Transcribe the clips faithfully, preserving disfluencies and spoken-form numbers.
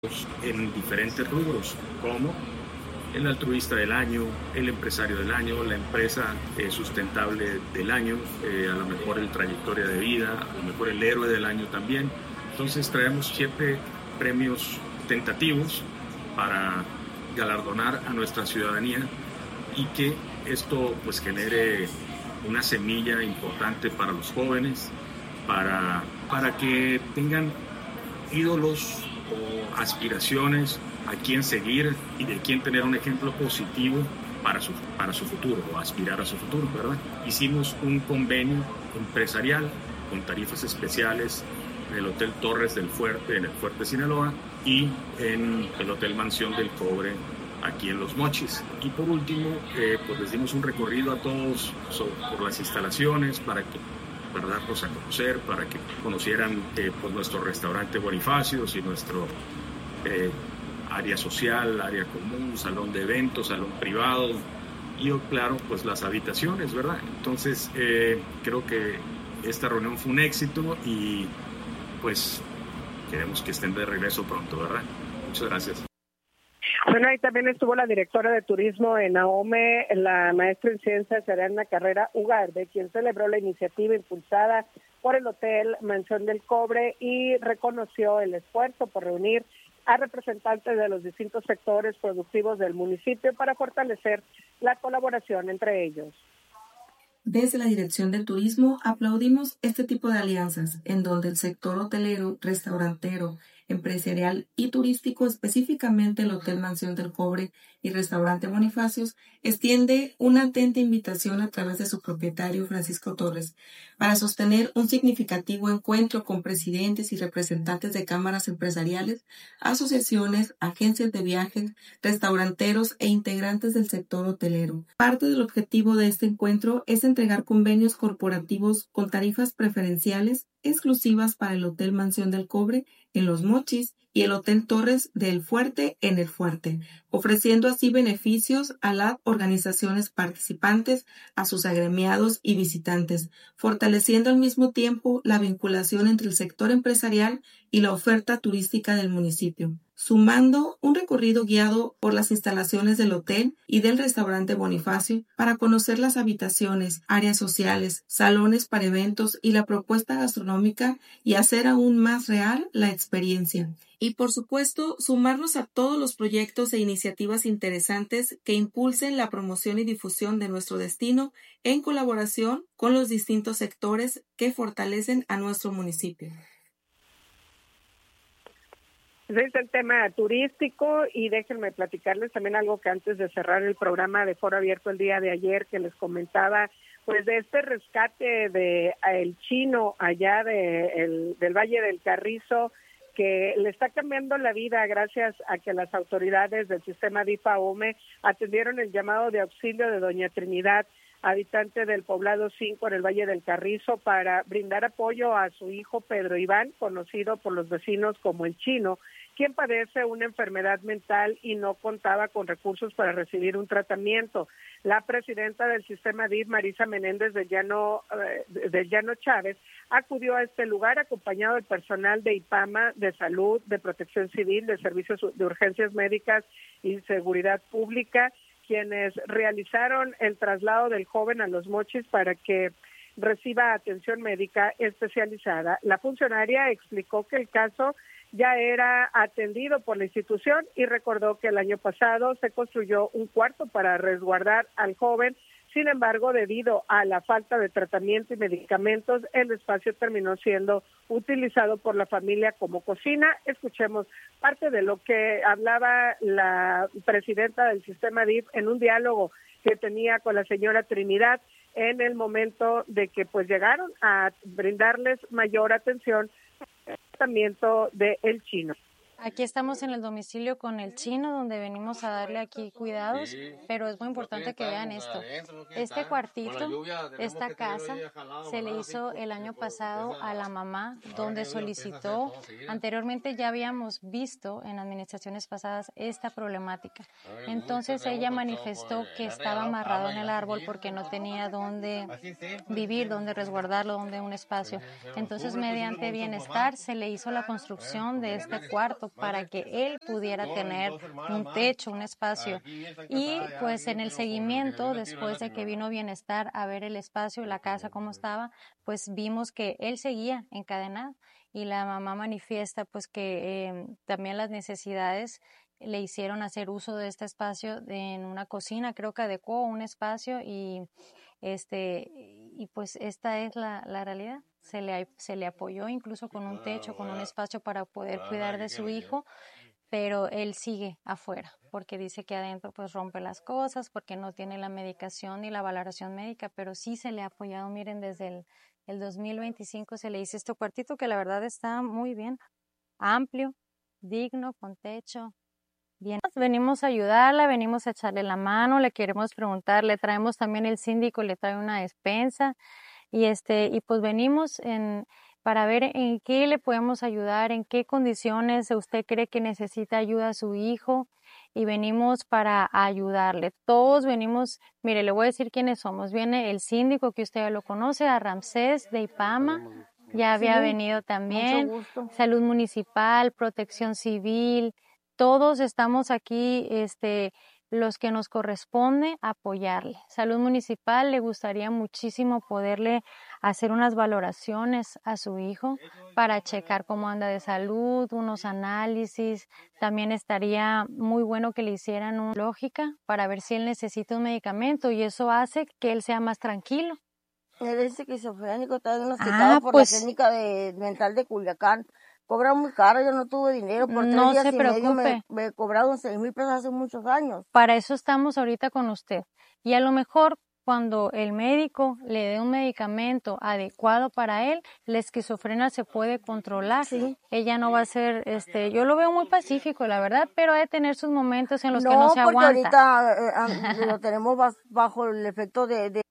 en diferentes rubros, como el altruista del año, el empresario del año, la empresa eh, sustentable del año, eh, a lo mejor el trayectoria de vida, a lo mejor el héroe del año también. Entonces traemos siete premios tentativos para galardonar a nuestra ciudadanía y que esto pues genere una semilla importante para los jóvenes, para, para que tengan ídolos o aspiraciones a quién seguir y de quién tener un ejemplo positivo para su, para su futuro o aspirar a su futuro, ¿verdad? Hicimos un convenio empresarial con tarifas especiales en el Hotel Torres del Fuerte, en el Fuerte Sinaloa, y en el Hotel Mansión del Cobre, aquí en Los Mochis. Y por último, eh, pues les dimos un recorrido a todos sobre, por las instalaciones para que para darlos a conocer, para que conocieran eh, pues nuestro restaurante Bonifacios y nuestro eh, área social, área común, salón de eventos, salón privado y claro, pues las habitaciones, ¿verdad? Entonces eh, creo que esta reunión fue un éxito y pues queremos que estén de regreso pronto, ¿verdad? Muchas gracias. Bueno, ahí también estuvo la directora de turismo en AOME, la maestra en ciencias Ariadna Carrera Ugarde, quien celebró la iniciativa impulsada por el Hotel Mansión del Cobre y reconoció el esfuerzo por reunir a representantes de los distintos sectores productivos del municipio para fortalecer la colaboración entre ellos. Desde la Dirección del Turismo aplaudimos este tipo de alianzas en donde el sector hotelero, restaurantero, empresarial y turístico, específicamente el Hotel Mansión del Cobre y Restaurante Bonifacios, extiende una atenta invitación a través de su propietario Francisco Torres para sostener un significativo encuentro con presidentes y representantes de cámaras empresariales, asociaciones, agencias de viajes, restauranteros e integrantes del sector hotelero. Parte del objetivo de este encuentro es entregar convenios corporativos con tarifas preferenciales exclusivas para el Hotel Mansión del Cobre en Los Mochis y el Hotel Torres del Fuerte en el Fuerte, ofreciendo así beneficios a las organizaciones participantes, a sus agremiados y visitantes, fortaleciendo al mismo tiempo la vinculación entre el sector empresarial y la oferta turística del municipio, sumando un recorrido guiado por las instalaciones del hotel y del restaurante Bonifacio para conocer las habitaciones, áreas sociales, salones para eventos y la propuesta gastronómica y hacer aún más real la experiencia. Y por supuesto, sumarnos a todos los proyectos e iniciativas interesantes que impulsen la promoción y difusión de nuestro destino en colaboración con los distintos sectores que fortalecen a nuestro municipio. Ese es el tema turístico y déjenme platicarles también algo que antes de cerrar el programa de Foro Abierto el día de ayer que les comentaba, pues de este rescate de el chino allá de el, del Valle del Carrizo, que le está cambiando la vida gracias a que las autoridades del sistema D I F A-OME atendieron el llamado de auxilio de doña Trinidad, habitante del poblado cinco en el Valle del Carrizo, para brindar apoyo a su hijo Pedro Iván, conocido por los vecinos como el Chino, quien padece una enfermedad mental y no contaba con recursos para recibir un tratamiento. La presidenta del sistema D I F, Marisa Menéndez del Llano, eh, del Llano Chávez, acudió a este lugar acompañado del personal de IPAMA, de Salud, de Protección Civil, de Servicios de Urgencias Médicas y Seguridad Pública, quienes realizaron el traslado del joven a Los Mochis para que reciba atención médica especializada. La funcionaria explicó que el caso ya era atendido por la institución y recordó que el año pasado se construyó un cuarto para resguardar al joven. Sin embargo, debido a la falta de tratamiento y medicamentos, el espacio terminó siendo utilizado por la familia como cocina. Escuchemos parte de lo que hablaba la presidenta del sistema D I F en un diálogo que tenía con la señora Trinidad en el momento de que pues llegaron a brindarles mayor atención al tratamiento del Chino. Aquí estamos en el domicilio con el Chino, donde venimos a darle aquí cuidados, sí, pero es muy importante que vean esto. Adentro, este cuartito, esta casa, se le hizo el año pasado a la mamá, donde solicitó, anteriormente ya habíamos visto en administraciones pasadas esta problemática. Entonces ella manifestó que estaba amarrado en el árbol porque no tenía dónde vivir, dónde resguardarlo, dónde un espacio. Entonces, mediante bienestar, se le hizo la construcción de este cuarto para que él pudiera tener un techo, un espacio. Y pues en el seguimiento, después de que vino Bienestar a ver el espacio, la casa, cómo estaba, pues vimos que él seguía encadenado y la mamá manifiesta pues que eh, también las necesidades le hicieron hacer uso de este espacio en una cocina, creo que adecuó un espacio y este y pues esta es la, la realidad. Se le, se le apoyó incluso con un techo, con un espacio para poder cuidar de su hijo, pero él sigue afuera porque dice que adentro pues rompe las cosas, porque no tiene la medicación ni la valoración médica, pero sí se le ha apoyado. Miren, desde el, el dos mil veinticinco se le hizo este cuartito que la verdad está muy bien, amplio, digno, con techo. Bien, venimos a ayudarla, venimos a echarle la mano, le queremos preguntar, le traemos también el síndico, le trae una despensa y este y pues venimos en para ver en qué le podemos ayudar, en qué condiciones usted cree que necesita ayuda a su hijo y venimos para ayudarle. Todos venimos, mire, le voy a decir quiénes somos. Viene el síndico que usted ya lo conoce, a Ramsés de Ipama, ya había sí, venido también, Salud Municipal, Protección Civil. Todos estamos aquí, este, los que nos corresponde apoyarle. Salud Municipal le gustaría muchísimo poderle hacer unas valoraciones a su hijo para checar cómo anda de salud, unos análisis. También estaría muy bueno que le hicieran una lógica para ver si él necesita un medicamento y eso hace que él sea más tranquilo. Él es esquizofrénico, está diagnosticado ah, por pues, la clínica de, mental de Culiacán. Cobra muy caro, yo no tuve dinero, por tres no días se y preocupe. medio me, me cobraron seis mil pesos hace muchos años. Para eso estamos ahorita con usted. Y a lo mejor cuando el médico le dé un medicamento adecuado para él, la esquizofrenia se puede controlar. Sí. Ella no va a ser, este, yo lo veo muy pacífico, la verdad, pero ha de tener sus momentos en los no, que no se aguanta. No, porque ahorita eh, lo tenemos bajo el efecto de... de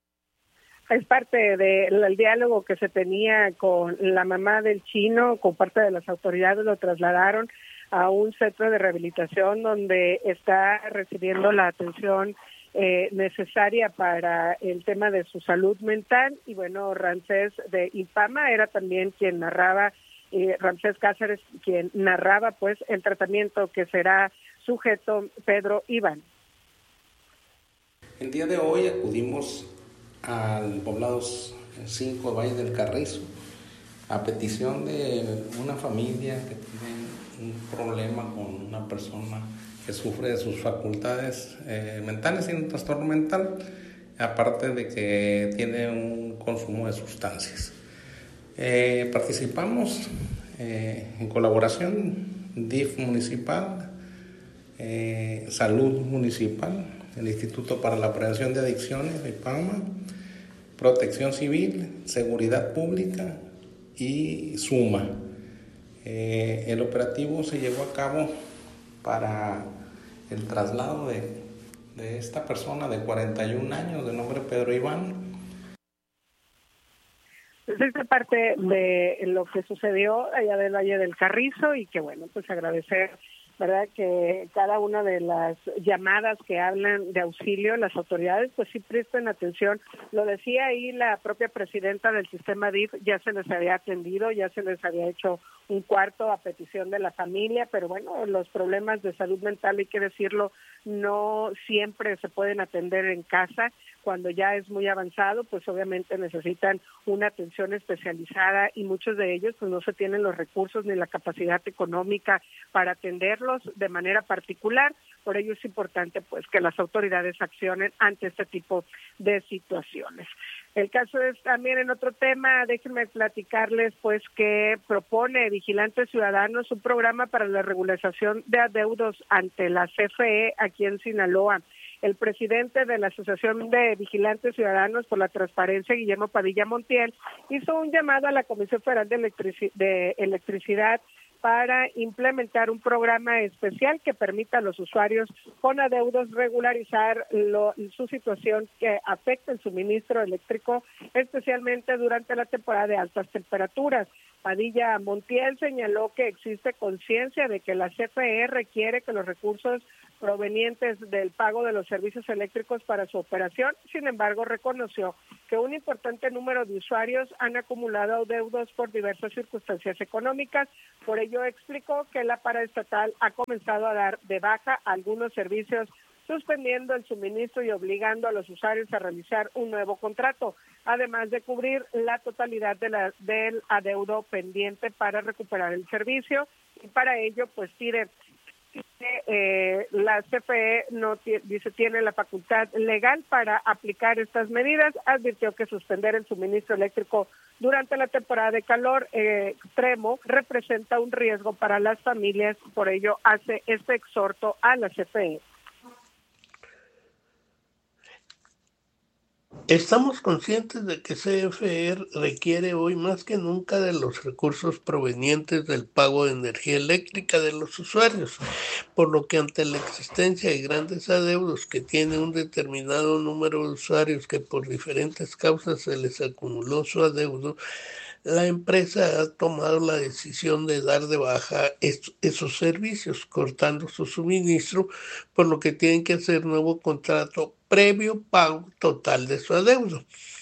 Es parte del diálogo que se tenía con la mamá del chino, con parte de las autoridades lo trasladaron a un centro de rehabilitación donde está recibiendo la atención eh, necesaria para el tema de su salud mental. Y bueno, Ramsés de Ipama era también quien narraba, eh, Ramsés Cáceres, quien narraba pues el tratamiento que será sujeto Pedro Iván. El día de hoy acudimos al poblado cinco Valle del Carrizo a petición de una familia que tiene un problema con una persona que sufre de sus facultades eh, mentales y un trastorno mental, aparte de que tiene un consumo de sustancias. Eh, participamos eh, en colaboración D I F municipal, eh, Salud Municipal, el Instituto para la Prevención de Adicciones de Ipama, Protección Civil, Seguridad Pública y SUMA. Eh, el operativo se llevó a cabo para el traslado de, de esta persona de cuarenta y un años, de nombre Pedro Iván. Pues esta parte de lo que sucedió allá del Valle del Carrizo y que bueno, pues agradecer, ¿verdad?, que cada una de las llamadas que hablan de auxilio, las autoridades pues sí presten atención. Lo decía ahí la propia presidenta del sistema D I F, ya se les había atendido, ya se les había hecho un cuarto a petición de la familia, pero bueno, los problemas de salud mental, hay que decirlo, no siempre se pueden atender en casa. Cuando ya es muy avanzado, pues obviamente necesitan una atención especializada y muchos de ellos pues no se tienen los recursos ni la capacidad económica para atenderlos de manera particular. Por ello es importante pues que las autoridades accionen ante este tipo de situaciones. El caso es también en otro tema, déjenme platicarles pues que propone Vigilantes Ciudadanos un programa para la regularización de adeudos ante la C F E aquí en Sinaloa. El presidente de la Asociación de Vigilantes Ciudadanos por la Transparencia, Guillermo Padilla Montiel, hizo un llamado a la Comisión Federal de, Electrici- de Electricidad para implementar un programa especial que permita a los usuarios con adeudos regularizar lo, su situación que afecta el suministro eléctrico, especialmente durante la temporada de altas temperaturas. Padilla Montiel señaló que existe conciencia de que la C F E requiere que los recursos provenientes del pago de los servicios eléctricos para su operación. Sin embargo, reconoció que un importante número de usuarios han acumulado deudos por diversas circunstancias económicas. Por ello, explicó que la paraestatal ha comenzado a dar de baja algunos servicios, suspendiendo el suministro y obligando a los usuarios a realizar un nuevo contrato, además de cubrir la totalidad de la, del adeudo pendiente para recuperar el servicio. Y para ello, pues pide Eh, la C F E no dice tiene la facultad legal para aplicar estas medidas. Advirtió que suspender el suministro eléctrico durante la temporada de calor eh, extremo representa un riesgo para las familias, por ello hace este exhorto a la C F E. Estamos conscientes de que C F E requiere hoy más que nunca de los recursos provenientes del pago de energía eléctrica de los usuarios, por lo que ante la existencia de grandes adeudos que tiene un determinado número de usuarios que por diferentes causas se les acumuló su adeudo, la empresa ha tomado la decisión de dar de baja est- esos servicios, cortando su suministro, por lo que tienen que hacer nuevo contrato previo pago total de su adeudo.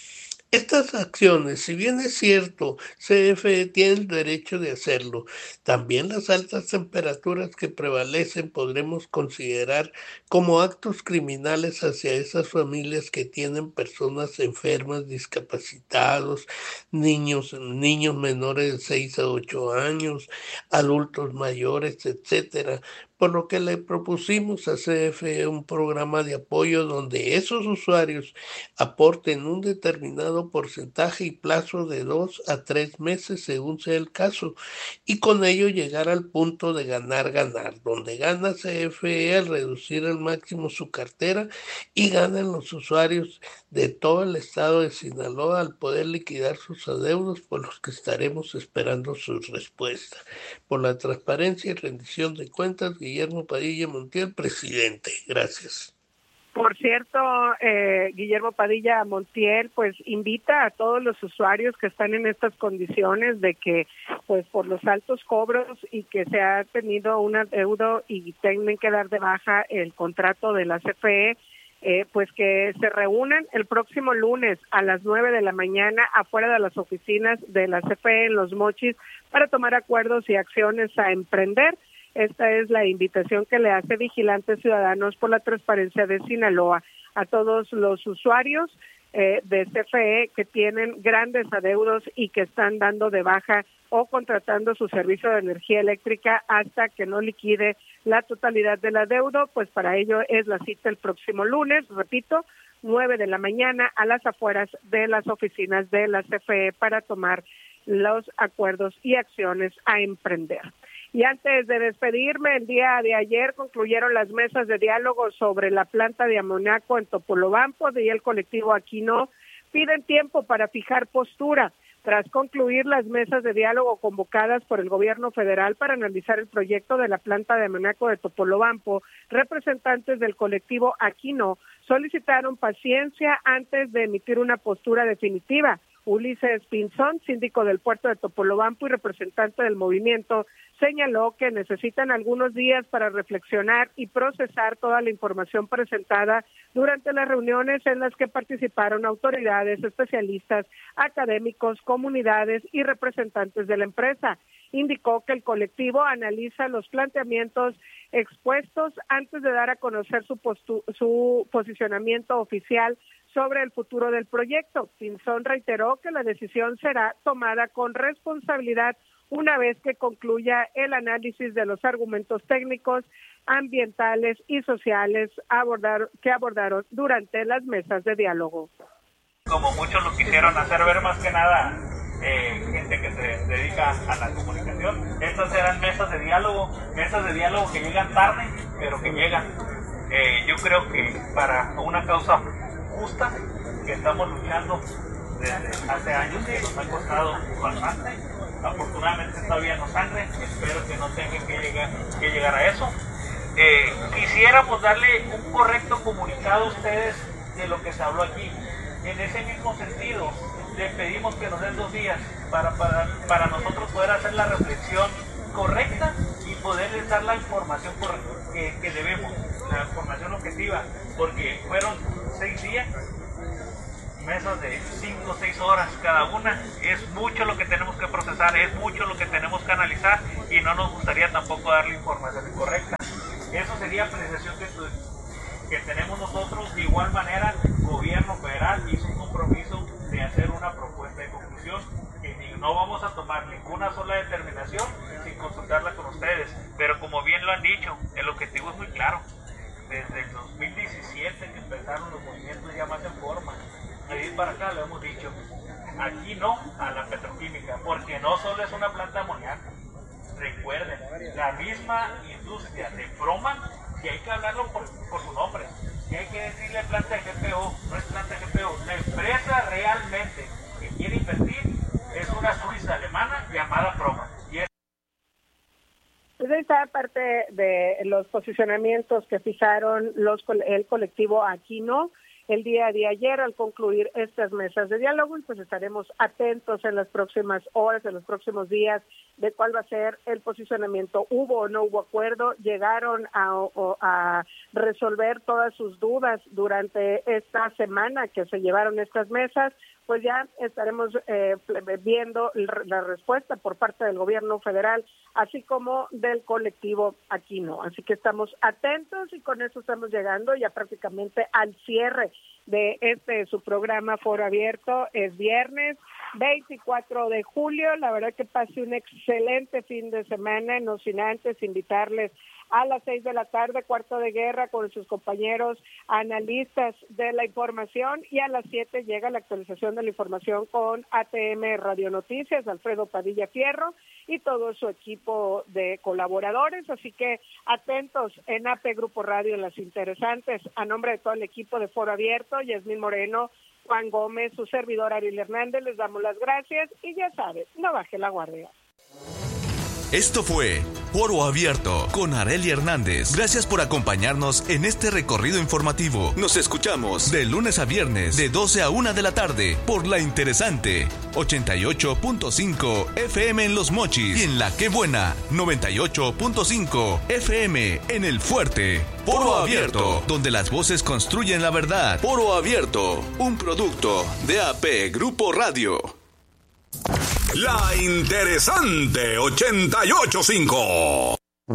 Estas acciones, si bien es cierto, C F E tiene el derecho de hacerlo, también las altas temperaturas que prevalecen podremos considerar como actos criminales hacia esas familias que tienen personas enfermas, discapacitados, niños, niños menores de seis a ocho años, adultos mayores, etcétera. Por lo que le propusimos a C F E un programa de apoyo donde esos usuarios aporten un determinado porcentaje y plazo de dos a tres meses según sea el caso, y con ello llegar al punto de ganar-ganar, donde gana C F E al reducir al máximo su cartera y ganan los usuarios de todo el estado de Sinaloa al poder liquidar sus adeudos, por los que estaremos esperando su respuesta. Por la transparencia y rendición de cuentas, Guillermo Padilla Montiel, presidente. Gracias. Por cierto, eh, Guillermo Padilla Montiel, pues invita a todos los usuarios que están en estas condiciones de que, pues por los altos cobros y que se ha tenido un adeudo y tienen que dar de baja el contrato de la C F E, eh, pues que se reúnan el próximo lunes a las nueve de la mañana afuera de las oficinas de la C F E en Los Mochis para tomar acuerdos y acciones a emprender. Esta es la invitación que le hace Vigilantes Ciudadanos por la Transparencia de Sinaloa a todos los usuarios eh, de C F E que tienen grandes adeudos y que están dando de baja o contratando su servicio de energía eléctrica hasta que no liquide la totalidad del adeudo. Pues para ello es la cita el próximo lunes, repito, nueve de la mañana a las afueras de las oficinas de la C F E para tomar los acuerdos y acciones a emprender. Y antes de despedirme, el día de ayer concluyeron las mesas de diálogo sobre la planta de amoníaco en Topolobampo y el colectivo Aquino piden tiempo para fijar postura. Tras concluir las mesas de diálogo convocadas por el gobierno federal para analizar el proyecto de la planta de amoníaco de Topolobampo, representantes del colectivo Aquino solicitaron paciencia antes de emitir una postura definitiva. Ulises Pinzón, síndico del puerto de Topolobampo y representante del movimiento, señaló que necesitan algunos días para reflexionar y procesar toda la información presentada durante las reuniones en las que participaron autoridades, especialistas, académicos, comunidades y representantes de la empresa. Indicó que el colectivo analiza los planteamientos expuestos antes de dar a conocer su, postu- su posicionamiento oficial sobre el futuro del proyecto. Pinzón reiteró que la decisión será tomada con responsabilidad una vez que concluya el análisis de los argumentos técnicos, ambientales y sociales abordar, que abordaron durante las mesas de diálogo. Como muchos lo quisieron hacer ver, más que nada eh, gente que se dedica a la comunicación, estas eran mesas de diálogo, mesas de diálogo que llegan tarde, pero que llegan. Eh, yo creo que para una causa justa que estamos luchando desde hace años, que nos ha costado bastante. Afortunadamente todavía no sangre, espero que no tengan que llegar, que llegar a eso. Eh, quisiéramos darle un correcto comunicado a ustedes de lo que se habló aquí. En ese mismo sentido, les pedimos que nos den dos días para, para, para nosotros poder hacer la reflexión correcta y poderles dar la información que, que debemos, la información objetiva, porque fueron seis días, mesas de cinco o seis horas cada una, es mucho lo que tenemos que procesar, es mucho lo que tenemos que analizar y no nos gustaría tampoco darle información incorrecta. Eso sería apreciación que, que tenemos nosotros. De igual manera, el gobierno federal hizo un compromiso de hacer una propuesta de conclusión, que no vamos a tomar ninguna sola determinación sin consultarla con ustedes, pero como bien lo han dicho, el objetivo es muy claro. Desde el dos mil diecisiete que empezaron los movimientos ya más en forma, de ahí para acá lo hemos dicho, aquí no a la petroquímica, porque no solo es una planta de amoníaco. Recuerden, la misma industria de broma, que hay que hablarlo por, por su nombre, que hay que decirle planta de G P O, no es planta de G P O. La empresa realmente que quiere invertir es una suiza alemana llamada Proma. Y es... Pues ahí está parte de los posicionamientos que fijaron los el colectivo Aquino el día de ayer al concluir estas mesas de diálogo, y pues estaremos atentos en las próximas horas, en los próximos días, de cuál va a ser el posicionamiento. ¿Hubo o no hubo acuerdo? ¿Llegaron a, a resolver todas sus dudas durante esta semana que se llevaron estas mesas? Pues ya estaremos eh, viendo la respuesta por parte del gobierno federal, así como del colectivo Aquino. Así que estamos atentos y con eso estamos llegando ya prácticamente al cierre de este su programa Foro Abierto. Es viernes veinticuatro de julio. La verdad que pase un excelente fin de semana, no sin antes invitarles a las seis de la tarde, Cuarto de Guerra con sus compañeros analistas de la información, y a las siete llega la actualización de la información con A T M Radio Noticias, Alfredo Padilla Fierro y todo su equipo de colaboradores. Así que atentos en A P Grupo Radio en las interesantes. A nombre de todo el equipo de Foro Abierto, Yasmín Moreno, Juan Gómez, su servidor Ariel Hernández, les damos las gracias y ya saben, no baje la guardia. Esto fue Foro Abierto con Arely Hernández. Gracias por acompañarnos en este recorrido informativo. Nos escuchamos de lunes a viernes de doce a una de la tarde por La Interesante ochenta y ocho punto cinco F M en Los Mochis y en La Qué Buena noventa y ocho punto cinco F M en El Fuerte. Foro Abierto, donde las voces construyen la verdad. Foro Abierto, un producto de A P Grupo Radio. La Interesante ochenta y ocho punto cinco.